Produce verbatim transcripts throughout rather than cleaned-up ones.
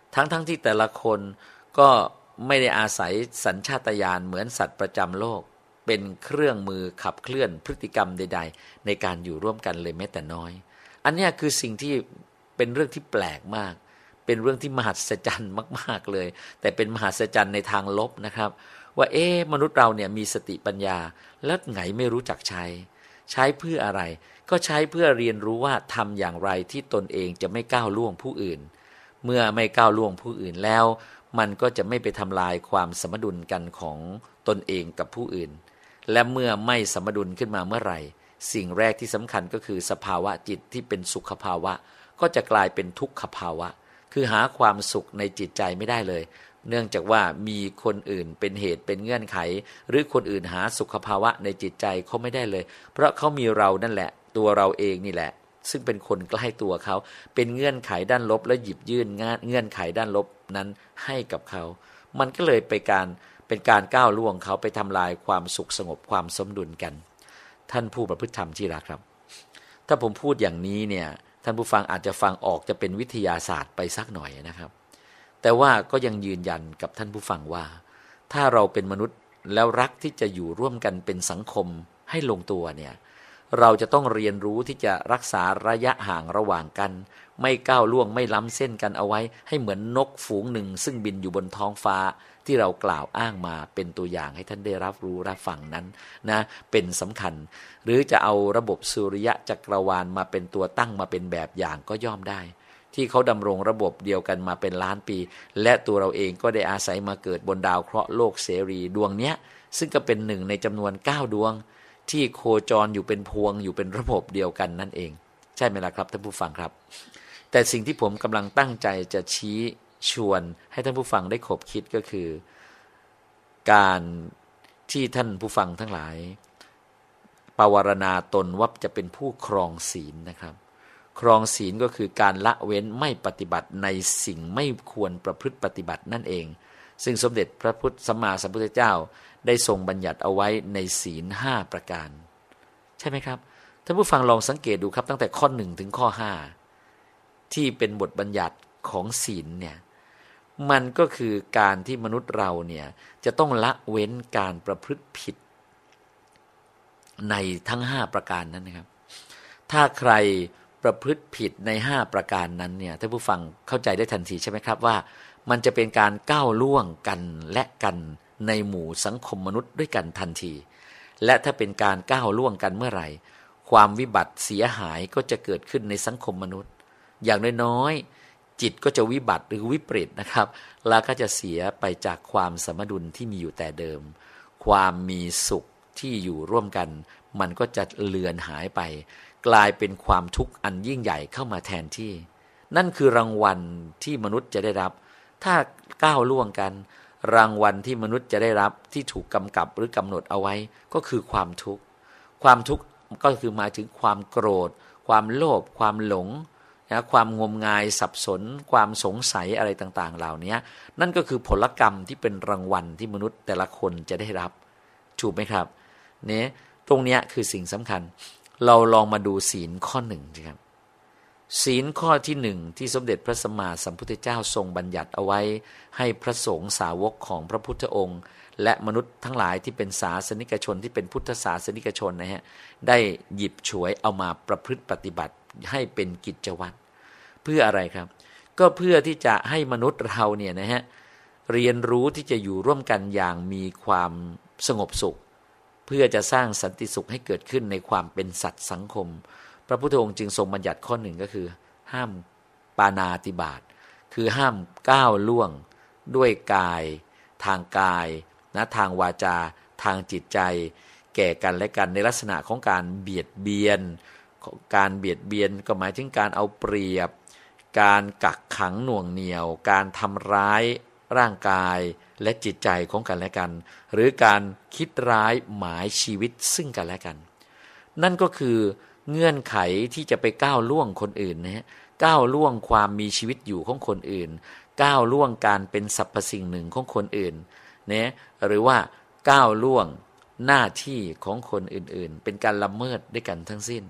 ทั้งๆ ท, ที่แต่ละคนก็ไม่ได้อาศัยสัญชาตญาณเหมือนสัตว์ประจำโลกเป็นเครื่องมือขับเคลื่อนพฤติกรรมใดๆในการอยู่ร่วมกันเลยแม้แต่น้อยอันนี้คือสิ่งที่เป็นเรื่องที่แปลกมากเป็นเรื่องที่มหัศจรรย์มากๆเลยแต่เป็นมหัศจรรย์ในทางลบนะครับว่าเอ๊ะมนุษย์เราเนี่ยมีสติปัญญาแล้วไงไม่รู้จักใช้ใช้เพื่ออะไรก็ใช้เพื่อเรียนรู้ว่าทำอย่างไรที่ตนเองจะไม่ก้าวล่วงผู้อื่นเมื่อไม่ก้าวล่วงผู้อื่นแล้วมันก็จะไม่ไปทำลายความสมดุลกันของตนเองกับผู้อื่นและเมื่อไม่สมดุลขึ้นมาเมื่อไหร่สิ่งแรกที่สำคัญก็คือสภาวะจิตที่เป็นสุขภาวะก็จะกลายเป็นทุกขภาวะคือหาความสุขในจิตใจไม่ได้เลยเนื่องจากว่ามีคนอื่นเป็นเหตุเป็นเงื่อนไขหรือคนอื่นหาสุขภาวะในจิตใจเขาไม่ได้เลยเพราะเขามีเรานั่นแหละตัวเราเองนี่แหละซึ่งเป็นคนใกล้ตัวเขาเป็นเงื่อนไขด้านลบและหยิบยื่นเงื่อนไขด้านลบนั้นให้กับเขามันก็เลยไปการเป็นการก้าวล่วงเขาไปทำลายความสุขสงบความสมดุลกันท่านผู้ประพฤติธรรมที่รักครับถ้าผมพูดอย่างนี้เนี่ยท่านผู้ฟังอาจจะฟังออกจะเป็นวิทยาศาสตร์ไปสักหน่อยนะครับแต่ว่าก็ยังยืนยันกับท่านผู้ฟังว่าถ้าเราเป็นมนุษย์แล้วรักที่จะอยู่ร่วมกันเป็นสังคมให้ลงตัวเนี่ยเราจะต้องเรียนรู้ที่จะรักษาระยะห่างระหว่างกันไม่ก้าวล่วงไม่ล้ำเส้นกันเอาไว้ให้เหมือนนกฝูงหนึ่งซึ่งบินอยู่บนท้องฟ้าที่เรากล่าวอ้างมาเป็นตัวอย่างให้ท่านได้รับรู้รับฟังนั้นนะเป็นสำคัญหรือจะเอาระบบสุริยะจักรวาลมาเป็นตัวตั้งมาเป็นแบบอย่างก็ย่อมได้ที่เขาดำรงระบบเดียวกันมาเป็นล้านปีและตัวเราเองก็ได้อาศัยมาเกิดบนดาวเคราะห์โลกเสรีดวงเนี้ยซึ่งก็เป็นหนึ่งในจำนวนเก้าดวงที่โคจรอยู่เป็นพวงอยู่เป็นระบบเดียวกันนั่นเองใช่ไหมล่ะครับท่านผู้ฟังครับแต่สิ่งที่ผมกำลังตั้งใจจะชี้ชวนให้ท่านผู้ฟังได้ขบคิดก็คือการที่ท่านผู้ฟังทั้งหลายปวารณาตนว่าจะเป็นผู้ครองศีลนะครับครองศีลก็คือการละเว้นไม่ปฏิบัติในสิ่งไม่ควรประพฤติปฏิบัตินั่นเองซึ่งสมเด็จพระพุทธสัมมาสัมพุทธเจ้าได้ทรงบัญญัติเอาไว้ในศีลห้าประการใช่ไหมครับท่านผู้ฟังลองสังเกตดูครับตั้งแต่ข้อหนึ่งถึงข้อห้าที่เป็นบทบัญญัติของศีลเนี่ยมันก็คือการที่มนุษย์เราเนี่ยจะต้องละเว้นการประพฤติผิดในทั้งห้าประการนั้นนะครับถ้าใครประพฤติผิดในห้าประการนั้นเนี่ยท่านผู้ฟังเข้าใจได้ทันทีใช่ไหมครับว่ามันจะเป็นการก้าวล่วงกันและกันในหมู่สังคมมนุษย์ด้วยกันทันทีและถ้าเป็นการก้าวล่วงกันเมื่อไหร่ความวิบัติเสียหายก็จะเกิดขึ้นในสังคมมนุษย์อย่างน้อยๆจิตก็จะวิบัติหรือวิปริตนะครับแล้วก็จะเสียไปจากความสมดุลที่มีอยู่แต่เดิมความมีสุขที่อยู่ร่วมกันมันก็จะเลือนหายไปกลายเป็นความทุกข์อันยิ่งใหญ่เข้ามาแทนที่นั่นคือรางวัลที่มนุษย์จะได้รับถ้าก้าวล่วงกันรางวัลที่มนุษย์จะได้รับที่ถูกกำกับหรือกำหนดเอาไว้ก็คือความทุกข์ความทุกข์ก็คือหมายถึงความโกรธความโลภความหลงนะความงมงายสับสนความสงสัยอะไรต่างๆเหล่านี้นั่นก็คือผลกรรมที่เป็นรางวัลที่มนุษย์แต่ละคนจะได้รับถูกไหมครับเนี่ยตรงนี้คือสิ่งสำคัญเราลองมาดูศีลข้อหนึ่งครับศีลข้อที่หนึ่งที่สมเด็จพระสัมมาสัมพุทธเจ้าทรงบัญญัติเอาไว้ให้พระสงฆ์สาวกของพระพุทธองค์และมนุษย์ทั้งหลายที่เป็นศาสนิกชนที่เป็นพุทธศาสนิกชนนะฮะได้หยิบฉวยเอามาประพฤติปฏิบัติให้เป็นกิจวัตรเพื่ออะไรครับก็เพื่อที่จะให้มนุษย์เราเนี่ยนะฮะเรียนรู้ที่จะอยู่ร่วมกันอย่างมีความสงบสุขเพื่อจะสร้างสันติสุขให้เกิดขึ้นในความเป็นสัตว์สังคมพระพุทธองค์จึงทรงบัญญัติข้อหนึ่งก็คือห้ามปาณาติบาตคือห้ามก้าวล่วงด้วยกายทางกายนะทางวาจาทางจิตใจแก่กันและกันในลักษณะของการเบียดเบียนการเบียดเบียนก็หมายถึงการเอาเปรียบการกักขังหน่วงเหนี่ยวการทำร้ายร่างกายและจิตใจของกันและกันหรือการคิดร้ายหมายชีวิตซึ่งกันและกันนั่นก็คือเงื่อนไขที่จะไปก้าวล่วงคนอื่นนะฮะก้าวล่วงความมีชีวิตอยู่ของคนอื่นก้าวล่วงการเป็นสรรพสิ่งหนึ่งของคนอื่นนะหรือว่าก้าวล่วงหน้าที่ของคนอื่นๆเป็นการละเมิดด้วยกันทั้งสิ้น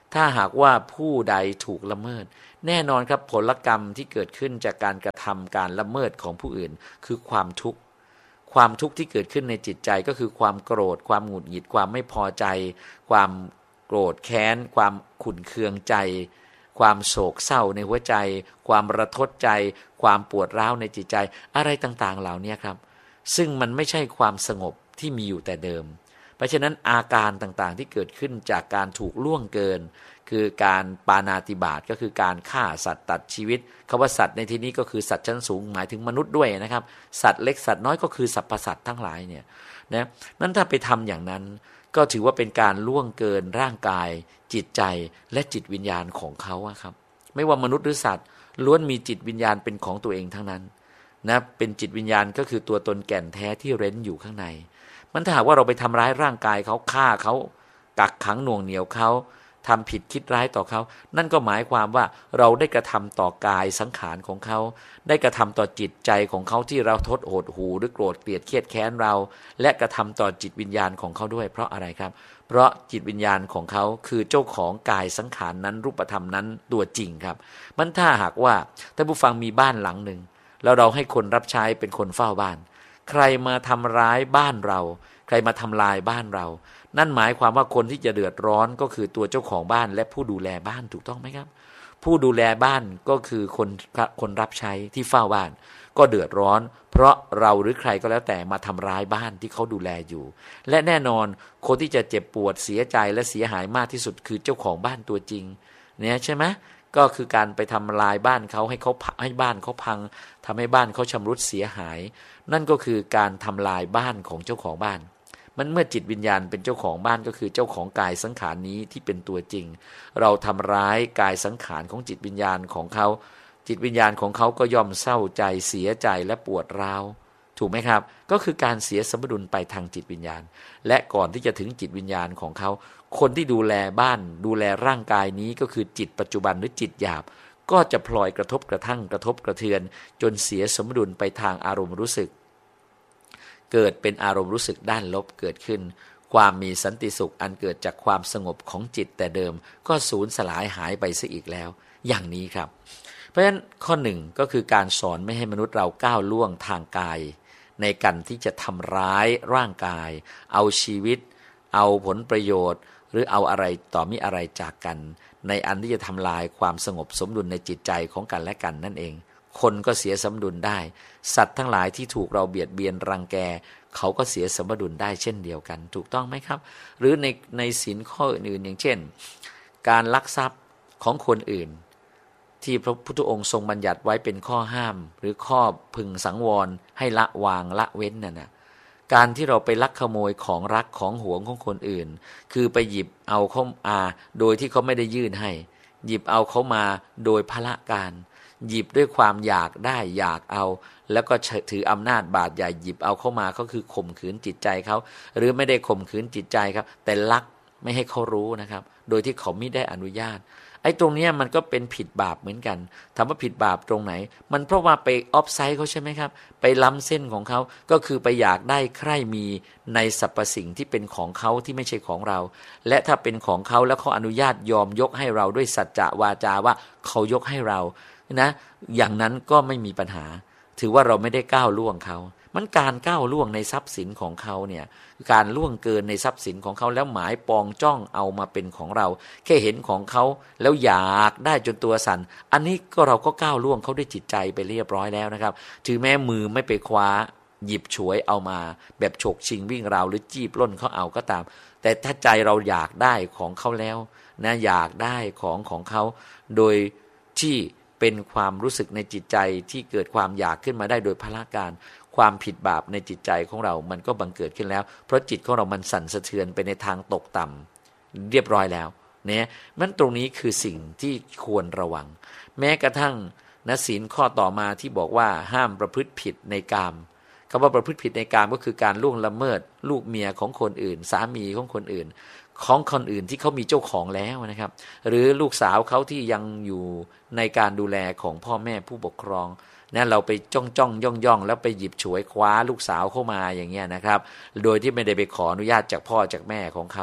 ถ้าหากว่าผู้ใดถูกละเมิดแน่นอนครับผลกรรมที่เกิดขึ้นจากการกระทำการละเมิดของผู้อื่นคือความทุกข์ความทุกข์ที่เกิดขึ้นในจิตใจก็คือความโกรธความหงุดหงิดความไม่พอใจความโกรธแค้นความขุ่นเคืองใจความโศกเศร้าในหัวใจความระทดใจความปวดร้าวในจิตใจอะไรต่างๆเหล่านี้ครับซึ่งมันไม่ใช่ความสงบที่มีอยู่แต่เดิมเพราะฉะนั้นอาการต่างๆที่เกิดขึ้นจากการถูกล่วงเกินคือการปาณาติบาตก็คือการฆ่าสัตว์ตัดชีวิตคำว่าสัตว์ในที่นี้ก็คือสัตว์ชั้นสูงหมายถึงมนุษย์ด้วยนะครับสัตว์เล็กสัตว์น้อยก็คือสรรพสัตว์ทั้งหลายเนี่ยนะนั้นถ้าไปทำอย่างนั้นก็ถือว่าเป็นการล่วงเกินร่างกายจิตใจและจิตวิญญาณของเขาครับไม่ว่ามนุษย์หรือสัตว์ล้วนมีจิตวิญญาณเป็นของตัวเองทั้งนั้นนะเป็นจิตวิญญาณก็คือตัวตนแก่นแท้ที่เร้นอยู่ข้างในมันถ้าหากว่าเราไปทำร้ายร่างกายเขาฆ่าเขากักขังหน่วงเหนี่ยวเขาทำผิดคิดร้ายต่อเขานั่นก็หมายความว่าเราได้กระทำต่อกายสังขารของเขาได้กระทำต่อจิตใจของเขาที่เราทดโหดหูหรือโกรธเกลียดเครียดแค้นเราและกระทำต่อจิตวิญญาณของเขาด้วยเพราะอะไรครับเพราะจิตวิญญาณของเขาคือเจ้าของกายสังขารนั้นรูปธรรมนั้นตัวจริงครับมันถ้าหากว่าท่านผู้ฟังมีบ้านหลังหนึ่งแล้วเราให้คนรับใช้เป็นคนเฝ้าบ้านใครมาทำร้ายบ้านเราใครมาทำลายบ้านเรานั่นหมายความว่าคนที่จะเดือดร้อนก็คือตัวเจ้าของบ้านและผู้ดูแลบ้านถูกต้องไหมครับผู้ดูแลบ้านก็คือคนคนรับใช้ที่เฝ้าบ้านก็เดือดร้อนเพราะเราหรือใครก็แล้วแต่มาทำร้ายบ้านที่เขาดูแลอยู่และแน่นอนคนที่จะเจ็บปวดเสียใจและเสียหายมากที่สุดคือเจ้าของบ้านตัวจริงเนี่ยใช่ไหมก็คือการไปทำลายบ้านเขาให้เขาให้บ้านเขาพังทำให้บ้านเขาชำรุดเสียหายนั่นก็คือการทำลายบ้านของเจ้าของบ้านมันเมื่อจิตวิญญาณเป็นเจ้าของบ้านก็คือเจ้าของกายสังขารนี้ที่เป็นตัวจริงเราทำร้ายกายสังขารของจิตวิญญาณของเขาจิตวิญญาณของเขาก็ย่อมเศร้าใจเสียใจและปวดร้าวถูกไหมครับก็คือการเสียสมดุลไปทางจิตวิญญาณและก่อนที่จะถึงจิตวิญญาณของเขาคนที่ดูแลบ้านดูแลร่างกายนี้ก็คือจิตปัจจุบันหรือจิตหยาบก็จะพลอยกระทบกระทั่งกระทบกระเทือนจนเสียสมดุลไปทางอารมณ์รู้สึกเกิดเป็นอารมณ์รู้สึกด้านลบเกิดขึ้นความมีสันติสุขอันเกิดจากความสงบของจิตแต่เดิมก็สูญสลายหายไปซะอีกแล้วอย่างนี้ครับเพราะฉะนั้นข้อหนึ่งก็คือการสอนไม่ให้มนุษย์เราก้าวล่วงทางกายในการที่จะทำร้ายร่างกายเอาชีวิตเอาผลประโยชน์หรือเอาอะไรต่อมิอะไรจากกันในอันที่จะทำลายความสงบสมดุลในจิตใจของกันและกันนั่นเองคนก็เสียสมดุลได้สัตว์ทั้งหลายที่ถูกเราเบียดเบียนรังแกเขาก็เสียสมดุลได้เช่นเดียวกันถูกต้องไหมครับหรือในในศีลข้ออื่นอย่างเช่นการลักทรัพย์ของคนอื่นที่พระพุทธองค์ทรงบัญญัติไว้เป็นข้อห้ามหรือข้อพึงสังวรให้ละวางละเว้นน่ะนะการที่เราไปลักขโมยของรักของหวงของคนอื่นคือไปหยิบเอาเขามาโดยที่เขาไม่ได้ยื่นให้หยิบเอาเขามาโดยพละการหยิบด้วยความอยากได้อยากเอาแล้วก็ถืออำนาจบาดใหญ่หยิบเอาเข้ามาก็คือข่มขืนจิตใจเขาหรือไม่ได้ข่มขืนจิตใจครับแต่ลักไม่ให้เขารู้นะครับโดยที่เขาไม่ได้อนุญาตไอ้ตรงนี้มันก็เป็นผิดบาปเหมือนกันถามว่าผิดบาปตรงไหนมันเพราะว่าไปออฟไซด์เขาใช่ไหมครับไปล้ำเส้นของเขาก็คือไปอยากได้ใคร่มีในสรรพสิ่งที่เป็นของเขาที่ไม่ใช่ของเราและถ้าเป็นของเขาแล้วเขาอนุญาตยอมยกให้เราด้วยสัจจะวาจาว่าเขายกให้เรานะอย่างนั้นก็ไม่มีปัญหาถือว่าเราไม่ได้ก้าวล่วงเขามันการก้าวล่วงในทรัพย์สินของเขาเนี่ยการล่วงเกินในทรัพย์สินของเขาแล้วหมายปองจ้องเอามาเป็นของเราแค่เห็นของเขาแล้วอยากได้จนตัวสั่นอันนี้ก็เราก็ก้าวล่วงเขาด้วยจิตใจไปเรียบร้อยแล้วนะครับถึงแม้มือไม่ไปคว้าหยิบฉวยเอามาแบบฉกชิงวิ่งราวหรือจี้ปล้นเขาเอาก็ตามแต่ถ้าใจเราอยากได้ของเขาแล้วนะอยากได้ของของเขาโดยที่เป็นความรู้สึกในจิตใจที่เกิดความอยากขึ้นมาได้โดยพละการความผิดบาปในจิตใจของเรามันก็บังเกิดขึ้นแล้วเพราะจิตของเรามันสั่นสะเทือนไปในทางตกต่ำเรียบร้อยแล้วเนี่ยมันตรงนี้คือสิ่งที่ควรระวังแม้กระทั่งนะศีลข้อต่อมาที่บอกว่าห้ามประพฤติผิดในกามคำว่าประพฤติผิดในกามก็คือการล่วงละเมิดลูกเมียของคนอื่นสามีของคนอื่นของคนอื่นที่เขามีเจ้าของแล้วนะครับหรือลูกสาวเขาที่ยังอยู่ในการดูแลของพ่อแม่ผู้ปกครองนะเราไปจ้องจ้องย่องย่องแล้วไปหยิบฉวยคว้าลูกสาวเข้ามาอย่างเงี้ยนะครับโดยที่ไม่ได้ไปขออนุญาตจากพ่อจากแม่ของเขา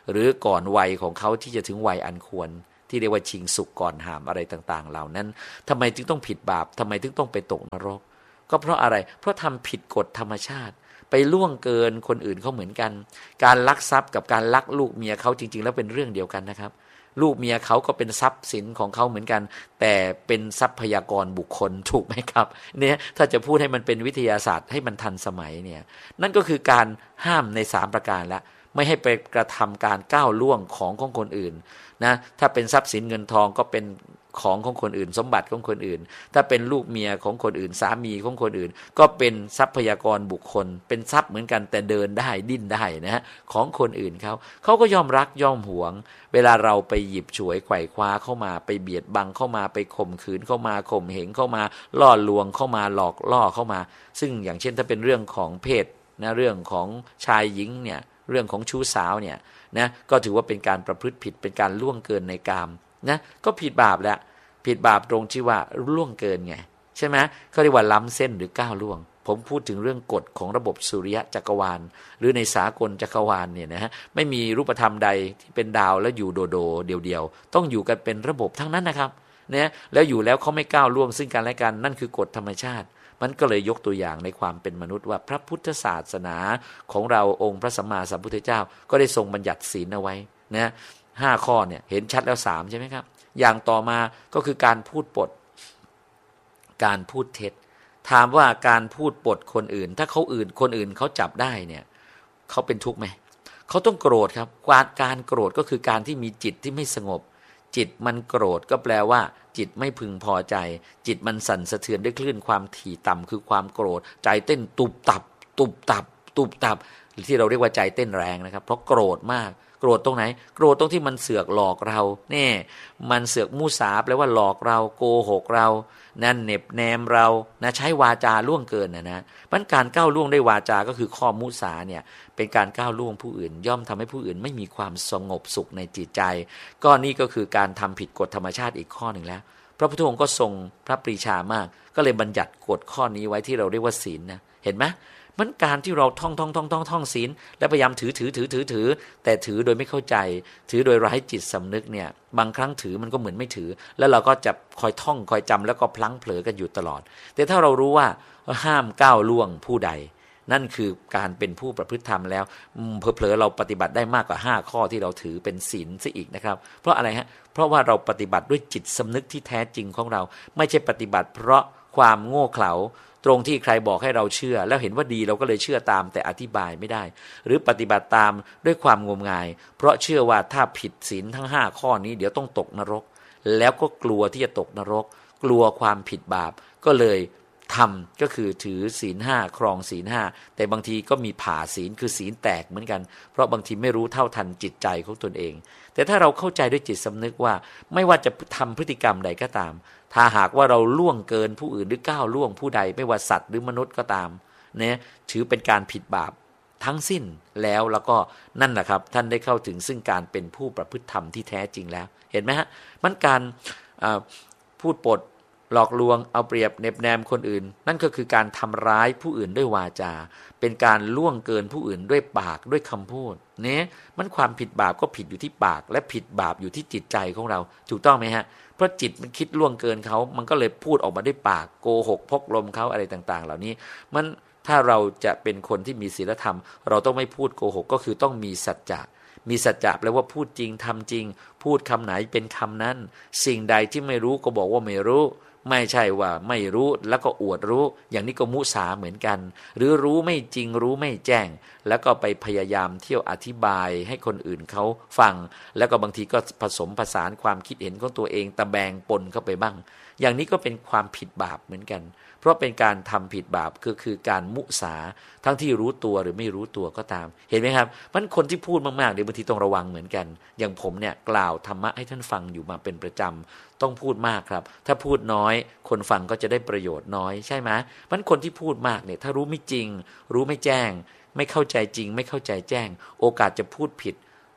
หรือก่อนวัยของเขาที่จะถึงวัยอันควรที่เรียกว่าชิงสุกก่อนหามอะไรต่างๆเหล่านั้นทำไมจึงต้องผิดบาปทำไมถึงต้องไปตกนรกก็เพราะอะไรเพราะทำผิดกฎธรรมชาติไปล่วงเกินคนอื่นเขาเหมือนกันการลักทรัพย์กับการลักลูกเมียเขาจริงๆแล้วเป็นเรื่องเดียวกันนะครับลูกเมียเขาก็เป็นทรัพย์สินของเขาเหมือนกันแต่เป็นทรัพยากรบุคคลถูกไหมครับเนี่ยถ้าจะพูดให้มันเป็นวิทยาศาสตร์ให้มันทันสมัยเนี่ยนั่นก็คือการห้ามในสามประการแล้วไม่ให้ไปกระทำการก้าวล่วงของของคนอื่นนะถ้าเป็นทรัพย์สินเงินทองก็เป็นของของคนอื่นสมบัติของคนอื่นถ้าเป็นลูกเมียของคนอื่นสามีของคนอื่นก็เป็นทรัพยากรบุคคลเป็นทรัพย์เหมือนกันแต่เดินได้ดิ้นได้นะฮะของคนอื่นเขาเขาก็ย่อมรักย่อมหวงเวลาเราไปหยิบฉวยไขว่คว้าเข้ามาไปเบียดบังเข้ามาไปข่มขืนเข้ามาข่มเหงเข้ามาล่อลวงเข้ามาหลอกล่อเข้ามาซึ่งอย่างเช่นถ้าเป็นเรื่องของเพศนะเรื่องของชายหญิงเนี่ยเรื่องของชู้สาวเนี่ยนะก็ถือว่าเป็นการประพฤติผิดเป็นการล่วงเกินในกามนะก็ผิดบาปแล้วผิดบาปตรงที่ว่าล่วงเกินไงใช่ไหมเขาเรียกว่าล้ำเส้นหรือก้าวล่วงผมพูดถึงเรื่องกฎของระบบสุริยะจักรวาลหรือในสากลจักรวาลเนี่ยนะฮะไม่มีรูปธรรมใดที่เป็นดาวแล้วอยู่โดโดเดียวๆต้องอยู่กันเป็นระบบทั้งนั้นนะครับเนี่ยแล้วอยู่แล้วเขาไม่ก้าวล่วงซึ่งกันและกันนั่นคือกฎธรรมชาติมันก็เลยยกตัวอย่างในความเป็นมนุษย์ว่าพระพุทธศาสนาของเราองค์พระสัมมาสัมพุทธเจ้าก็ได้ทรงบัญญัติศีลเอาไว้นะห้าข้อเนี่ยเห็นชัดแล้วสามใช่ไหมครับอย่างต่อมาก็คือการพูดปดการพูดเท็จถามว่าการพูดปดคนอื่นถ้าเขาอื่นคนอื่นเขาจับได้เนี่ยเขาเป็นทุกข์ไหมเขาต้องโกรธครับการโกรธก็คือการที่มีจิตที่ไม่สงบจิตมันโกรธก็แปลว่าจิตไม่พึงพอใจจิตมันสั่นสะเทือนด้วยคลื่นความถี่ต่ำคือความโกรธใจเต้นตุบตับตุบตับตุบตับที่เราเรียกว่าใจเต้นแรงนะครับเพราะโกรธมากโกรธตรงไหนโกรธตรงที่มันเสือกหลอกเราเนี่ยมันเสือกมุสาแปลว่าหลอกเราโกหกเรานั่นเน็บแนมเรานะใช้วาจาล่วงเกินนะนะมันการก้าวล่วงด้วยวาจาก็คือข้อมุสาเนี่ยเป็นการก้าวล่วงผู้อื่นย่อมทำให้ผู้อื่นไม่มีความสงบสุขในจิตใจก็นี่ก็คือการทำผิดกฎธรรมชาติอีกข้อหนึ่งแล้วพระพุทธองค์ก็ทรงพระปรีชามากก็เลยบัญญัติกฎข้อนี้ไว้ที่เราเรียกว่าศีลนะเห็นไหมมันการที่เราท่องท่องท่องท่องท่องศีลแล้วพยายามถือถือถือถือถือแต่ถือโดยไม่เข้าใจถือโดยไร้จิตสำนึกเนี่ยบางครั้งถือมันก็เหมือนไม่ถือแล้วเราก็จะคอยท่องคอยจำแล้วก็พลั้งเผลอกันอยู่ตลอดแต่ถ้าเรารู้ว่าห้ามก้าวล่วงผู้ใดนั่นคือการเป็นผู้ประพฤติธรรมแล้วเผลอๆเราปฏิบัติได้มากกว่าห้าข้อที่เราถือเป็นศีลซะอีกนะครับเพราะอะไรฮะเพราะว่าเราปฏิบัติด้วยจิตสำนึกที่แท้จริงของเราไม่ใช่ปฏิบัติเพราะความโง่เขลาตรงที่ใครบอกให้เราเชื่อแล้วเห็นว่าดีเราก็เลยเชื่อตามแต่อธิบายไม่ได้หรือปฏิบัติตามด้วยความงมงายเพราะเชื่อว่าถ้าผิดศีลทั้งห้าข้อนี้เดี๋ยวต้องตกนรกแล้วก็กลัวที่จะตกนรกกลัวความผิดบาปก็เลยทำก็คือถือศีลห้าครองศีลห้าแต่บางทีก็มีผ่าศีลคือศีลแตกเหมือนกันเพราะบางทีไม่รู้เท่าทันจิตใจของตนเองแต่ถ้าเราเข้าใจด้วยจิตสำนึกว่าไม่ว่าจะทำพฤติกรรมใดก็ตามถ้าหากว่าเราล่วงเกินผู้อื่นหรือก้าวล่วงผู้ใดไม่ว่าสัตว์หรือมนุษย์ก็ตามเนี่ยถือเป็นการผิดบาปทั้งสิ้นแล้วแล้วก็นั่นแหละครับท่านได้เข้าถึงซึ่งการเป็นผู้ประพฤติธรรมที่แท้จริงแล้วเห็นไหมฮะมันการพูดปดหลอกลวงเอาเปรียบเน็บแนมคนอื่นนั่นก็คือการทำร้ายผู้อื่นด้วยวาจาเป็นการล่วงเกินผู้อื่นด้วยปากด้วยคำพูดเนี่ยมันความผิดบาปก็ผิดอยู่ที่ปากและผิดบาปอยู่ที่จิตใจของเราถูกต้องไหมฮะเพราะจิตมันคิดล่วงเกินเขามันก็เลยพูดออกมาด้วยปากโกหกพกลมเขาอะไรต่างๆเหล่านี้มันถ้าเราจะเป็นคนที่มีศีลธรรมเราต้องไม่พูดโกหกก็คือต้องมีสัจจะมีสัจจะแปลว่าพูดจริงทำจริงพูดคำไหนเป็นคำนั้นสิ่งใดที่ไม่รู้ก็บอกว่าไม่รู้ไม่ใช่ว่าไม่รู้แล้วก็อวดรู้อย่างนี้ก็มุสาเหมือนกันหรือรู้ไม่จริงรู้ไม่แจ้งแล้วก็ไปพยายามเที่ยวอธิบายให้คนอื่นเขาฟังแล้วก็บางทีก็ผสมผสานความคิดเห็นของตัวเองตะแบงปนเข้าไปบ้างอย่างนี้ก็เป็นความผิดบาปเหมือนกันเพราะเป็นการทำผิดบาปก็คือการมุสาทั้งที่รู้ตัวหรือไม่รู้ตัวก็ตามเห็นไหมครับมันคนที่พูดมากๆเดี๋ยวบางทีต้องระวังเหมือนกันอย่างผมเนี่ยกล่าวธรรมะให้ท่านฟังอยู่มาเป็นประจำต้องพูดมากครับถ้าพูดน้อยคนฟังก็จะได้ประโยชน์น้อยใช่ไหมมันคนที่พูดมากเนี่ยถ้ารู้ไม่จริงรู้ไม่แจ้งไม่เข้าใจจริงไม่เข้าใจแจ้งโอกาสจะพูดผิด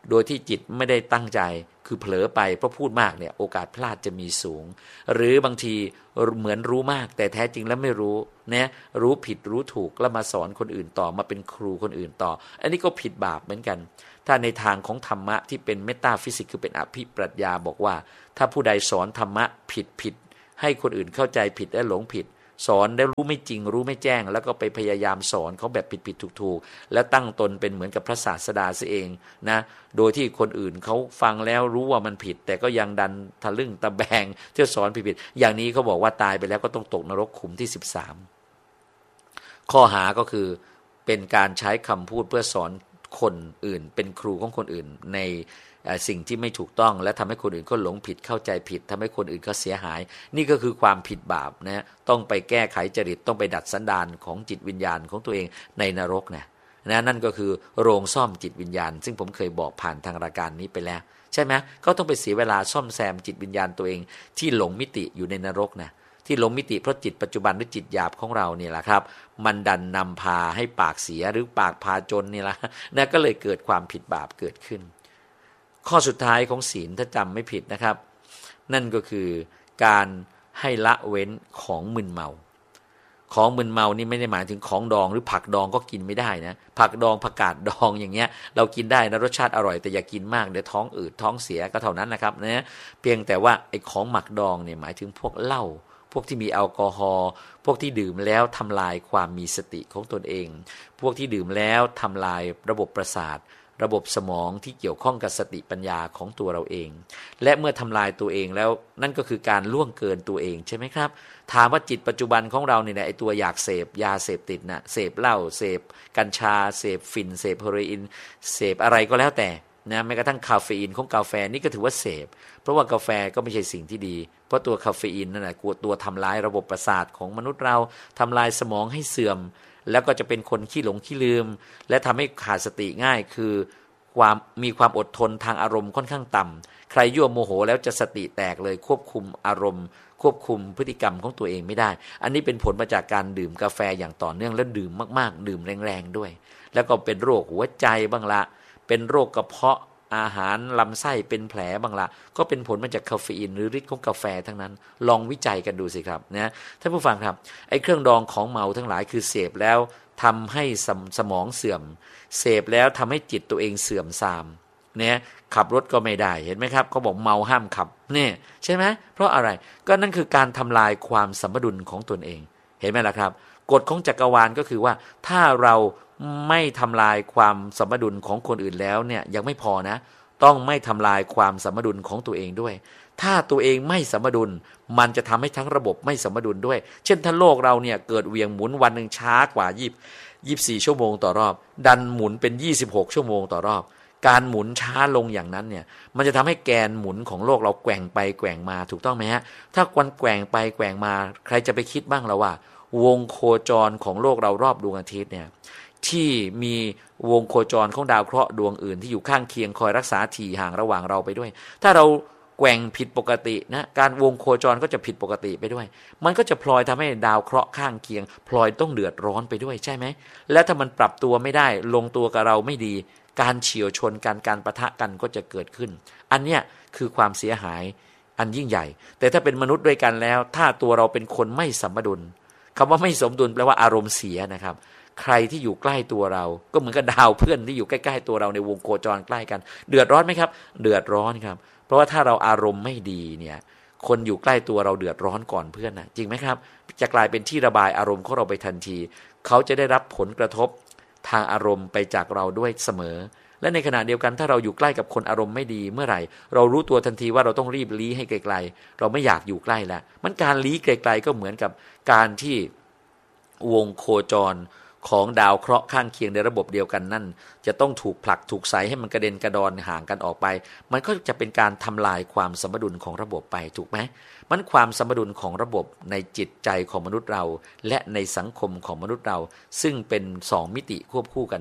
โดยที่จิตไม่ได้ตั้งใจคือเผลอไปเพราะพูดมากเนี่ยโอกาสพลาดจะมีสูงหรือบางทีเหมือนรู้มากแต่แท้จริงแล้วไม่รู้นะรู้ผิดรู้ถูกแล้วมาสอนคนอื่นต่อมาเป็นครูคนอื่นต่ออันนี้ก็ผิดบาปเหมือนกันถ้าในทางของธรรมะที่เป็นเมตาฟิสิกส์คือเป็นอภิปรัชญาบอกว่าถ้าผู้ใดสอนธรรมะผิดผิดให้คนอื่นเข้าใจผิดและหลงผิดสอนแล้วรู้ไม่จริงรู้ไม่แจ้งแล้วก็ไปพยายามสอนเขาแบบผิดๆถูกๆแล้วตั้งตนเป็นเหมือนกับพระศาสดาซะเองนะโดยที่คนอื่นเขาฟังแล้วรู้ว่ามันผิดแต่ก็ยังดันทะลึ่งตะแบงเที่ยวสอนผิดๆอย่างนี้เขาบอกว่าตายไปแล้วก็ต้องตกนรกขุมที่สิบสามข้อหาก็คือเป็นการใช้คำพูดเพื่อสอนคนอื่นเป็นครูของคนอื่นในสิ่งที่ไม่ถูกต้องและทำให้คนอื่นก็หลงผิดเข้าใจผิดทำให้คนอื่นก็เสียหายนี่ก็คือความผิดบาปนะต้องไปแก้ไขจริตต้องไปดัดสันดานของจิตวิญญาณของตัวเองในนรกนะนะนั่นก็คือโรงซ่อมจิตวิญญาณซึ่งผมเคยบอกผ่านทางรายการนี้ไปแล้วใช่ไหมก็ต้องไปเสียเวลาซ่อมแซมจิตวิญญาณตัวเองที่หลงมิติอยู่ในนรกนะที่หลงมิติเพราะจิตปัจจุบันหรือจิตหยาบของเราเนี่ยแหละครับมันดันนำพาให้ปากเสียหรือปากพาจนนี่แหละนะก็เลยเกิดความผิดบาปเกิดขึ้นข้อสุดท้ายของศีลถ้าจำไม่ผิดนะครับนั่นก็คือการให้ละเว้นของมึนเมาของมึนเมานี่ไม่ได้หมายถึงของดองหรือผักดองก็กินไม่ได้นะผักดองผักกาดดองอย่างเงี้ยเรากินได้นะรสชาติอร่อยแต่อย่ากินมากเดี๋ยวท้องอืดท้องเสียก็เท่านั้นนะครับนะเพียงแต่ว่าไอ้ของหมักดองเนี่ยหมายถึงพวกเหล้าพวกที่มีแอลกอฮอล์พวกที่ดื่มแล้วทำลายความมีสติของตนเองพวกที่ดื่มแล้วทำลายระบบประสาทระบบสมองที่เกี่ยวข้องกับสติปัญญาของตัวเราเองและเมื่อทำลายตัวเองแล้วนั่นก็คือการล่วงเกินตัวเองใช่ไหมครับถามว่าจิตปัจจุบันของเราเนี่ยไอตัวอยากเสพยาเสพติดนะเสพเหล้าเสพกัญชาเสพฝิ่นเสพเฮโรอีนเสพอะไรก็แล้วแต่นะแม้กระทั่งคาเฟอีนของกาแฟนี่ก็ถือว่าเสพเพราะว่ากาแฟก็ไม่ใช่สิ่งที่ดีเพราะตัวคาเฟอีนนั่นแหละตัวทำลายระบบประสาทของมนุษย์เราทำลายสมองให้เสื่อมแล้วก็จะเป็นคนขี้หลงขี้ลืมและทำให้ขาดสติง่ายคือความมีความอดทนทางอารมณ์ค่อนข้างต่ำใครยั่วโมโหแล้วจะสติแตกเลยควบคุมอารมณ์ควบคุมพฤติกรรมของตัวเองไม่ได้อันนี้เป็นผลมาจากการดื่มกาแฟอย่างต่อเนื่องและดื่มมากๆดื่มแรงๆด้วยแล้วก็เป็นโรคหัวใจบ้างละเป็นโรคกระเพาะอาหารลำไส้เป็นแผลบ้างละก็เป็นผลมาจากคาเฟอีนหรือฤทธิ์ของกาแฟทั้งนั้นลองวิจัยกันดูสิครับนะท่านผู้ฟังครับไอ้เครื่องดองของเมาทั้งหลายคือเสพแล้วทำให้ส, สมองเสื่อมเสพแล้วทำให้จิตตัวเองเสื่อมทรามเนี่ยขับรถก็ไม่ได้เห็นไหมครับเขาบอกเมาห้ามขับเนี่ยใช่ไหมเพราะอะไรก็นั่นคือการทำลายความสมดุลของตนเองเห็นไหมล่ะครับกฎของจักรวาลก็คือว่าถ้าเราไม่ทำลายความสมดุลของคนอื่นแล้วเนี่ยยังไม่พอนะต้องไม่ทำลายความสมดุลของตัวเองด้วยถ้าตัวเองไม่สมดุลมันจะทำให้ทั้งระบบไม่สมดุลด้วยเช่นถ้าโลกเราเนี่ยเกิดเหวี่ยงหมุนวันหนึ่งช้ากว่ายี่สิบสี่ชั่วโมงต่อรอบดันหมุนเป็นยี่สิบหกชั่วโมงต่อรอบการหมุนช้าลงอย่างนั้นเนี่ยมันจะทำให้แกนหมุนของโลกเราแกว่งไปแกว่งมาถูกต้องไหมฮะถ้าวันแกว่งไปแกว่งมาใครจะไปคิดบ้างแล้วว่าวงโคจรของโลกเรารอบดวงอาทิตย์เนี่ยที่มีวงโคจรของดาวเคราะห์ดวงอื่นที่อยู่ข้างเคียงคอยรักษาถี่ห่างระหว่างเราไปด้วยถ้าเราแกว่งผิดปกตินะการวงโคจรก็จะผิดปกติไปด้วยมันก็จะพลอยทำให้ดาวเคราะห์ข้างเคียงพลอยต้องเดือดร้อนไปด้วยใช่ไหมและถ้ามันปรับตัวไม่ได้ลงตัวกับเราไม่ดีการเฉี่ยวชนกันการปะทะกันก็จะเกิดขึ้นอันเนี้ยคือความเสียหายอันยิ่งใหญ่แต่ถ้าเป็นมนุษย์ด้วยกันแล้วถ้าตัวเราเป็นคนไม่สมดุลคำว่าไม่สมดุลแปลว่าอารมณ์เสียนะครับใครที่อยู่ใกล้ตัวเราก็เหมือนกับดาวเพื่อนที่อยู่ใกล้ๆตัวเราในวงโคจรใกล้กันเดือดร้อนไหมครับเดือดร้อนครับเพราะว่าถ้าเราอารมณ์ไม่ดีเนี่ยคนอยู่ใกล้ตัวเราเดือดร้อนก่อนเพื่อนนะจริงไหมครับจะกลายเป็นที่ระบายอารมณ์ของเราไปทันทีเขาจะได้รับผลกระทบทางอารมณ์ไปจากเราด้วยเสมอและในขณะเดียวกันถ้าเราอยู่ใกล้กับคนอารมณ์ไม่ดีเมื่อไหร่เรารู้ตัวทันทีว่าเราต้องรีบลี้ให้ไกลๆเราไม่อยากอยู่ใกล้แล้วมันการลี้ไกลๆก็เหมือนกับการที่วงโคจรของดาวเคราะห์ข้างเคียงในระบบเดียวกันนั่นจะต้องถูกผลักถูกไสให้มันกระเด็นกระดอนห่างกันออกไปมันก็จะเป็นการทำลายความสมดุลของระบบไปถูกไหมมันความสมดุลของระบบในจิตใจของมนุษย์เราและในสังคมของมนุษย์เราซึ่งเป็นสองมิติควบคู่กันนั้น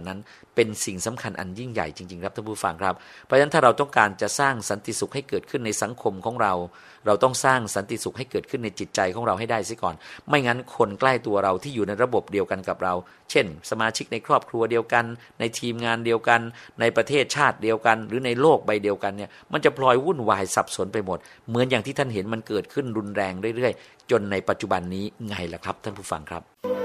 เป็นสิ่งสำคัญอันยิ่งใหญ่จริงๆครับท่านผู้ฟังครับเพราะฉะนั้นถ้าเราต้องการจะสร้างสันติสุขให้เกิดขึ้นในสังคมของเราเราต้องสร้างสันติสุขให้เกิดขึ้นในจิตใจของเราให้ได้ซิก่อนไม่งั้นคนใกล้ตัวเราที่อยู่ในระบบเดียวกันกับเราเช่นสมาชิกในครอบครัวเดียวกันในทีมงานเดียวกันในประเทศชาติเดียวกันหรือในโลกใบเดียวกันเนี่ยมันจะพลอยวุ่นวายสับสนไปหมดเหมือนอย่างที่ท่านเห็นมันเกิดขึ้นรุนแรงเรื่อยๆจนในปัจจุบันนี้ไงล่ะครับท่านผู้ฟังครับ